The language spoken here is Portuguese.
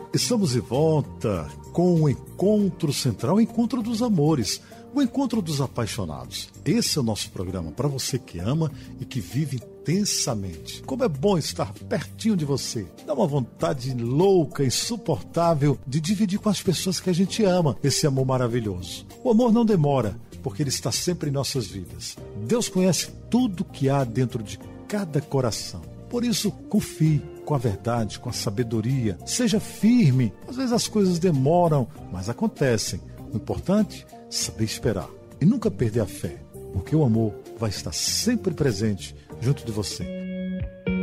Estamos de volta com o Encontro Central, o Encontro dos Amores, o Encontro dos Apaixonados. Esse é o nosso programa para você que ama e que vive intensamente. Como é bom estar pertinho de você. Dá uma vontade louca, insuportável de dividir com as pessoas que a gente ama esse amor maravilhoso. O amor não demora, porque ele está sempre em nossas vidas. Deus conhece tudo que há dentro de cada coração. Por isso, confie com a verdade, com a sabedoria. Seja firme. Às vezes as coisas demoram, mas acontecem. O importante é saber esperar e nunca perder a fé, porque o amor vai estar sempre presente junto de você.